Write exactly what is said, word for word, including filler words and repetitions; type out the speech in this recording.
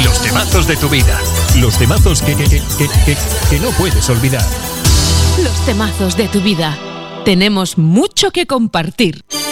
Los temazos de tu vida. Los temazos que, que, que, que, que, que no puedes olvidar. Los temazos de tu vida. Tenemos mucho que compartir.